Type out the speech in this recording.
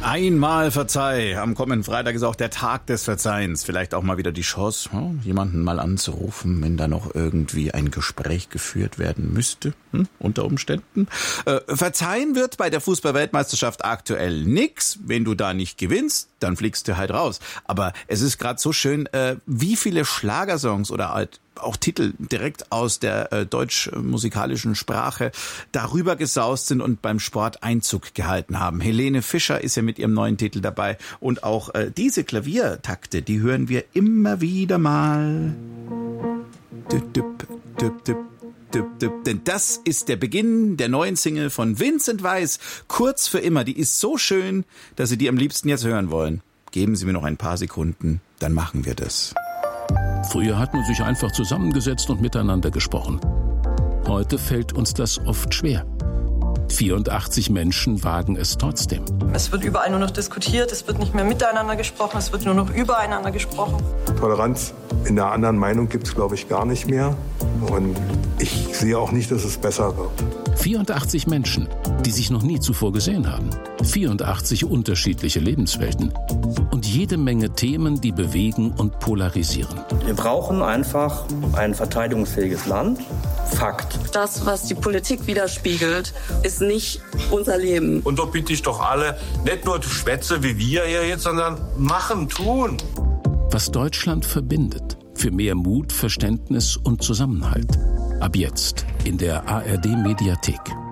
Einmal verzeih. Am kommenden Freitag ist auch der Tag des Verzeihens. Vielleicht auch mal wieder die Chance, jemanden mal anzurufen, wenn da noch irgendwie ein Gespräch geführt werden müsste, unter Umständen. Verzeihen wird bei der Fußball-Weltmeisterschaft aktuell nix. Wenn du da nicht gewinnst, dann fliegst du halt raus. Aber es ist gerade so schön, wie viele Schlagersongs oder halt auch Titel direkt aus der deutsch-musikalischen Sprache darüber gesaust sind und beim Sport Einzug gehalten haben. Helene Fischer ist ja mit ihrem neuen Titel dabei und auch diese Klaviertakte, die hören wir immer wieder mal. Denn das ist der Beginn der neuen Single von Vincent Weiss, Kurz für immer. Die ist so schön, dass Sie die am liebsten jetzt hören wollen. Geben Sie mir noch ein paar Sekunden, dann machen wir das. Früher hat man sich einfach zusammengesetzt und miteinander gesprochen. Heute fällt uns das oft schwer. 84 Menschen wagen es trotzdem. Es wird überall nur noch diskutiert, es wird nicht mehr miteinander gesprochen, es wird nur noch übereinander gesprochen. Toleranz in der anderen Meinung gibt es, glaube ich, gar nicht mehr. Und ich sehe auch nicht, dass es besser wird. 84 Menschen, die sich noch nie zuvor gesehen haben. 84 unterschiedliche Lebenswelten. Und jede Menge Themen, die bewegen und polarisieren. Wir brauchen einfach ein verteidigungsfähiges Land. Fakt. Das, was die Politik widerspiegelt, ist nicht unser Leben. Und da bitte ich doch alle, nicht nur Schwätze wie wir hier jetzt, sondern machen, tun. Was Deutschland verbindet. Für mehr Mut, Verständnis und Zusammenhalt. Ab jetzt in der ARD-Mediathek.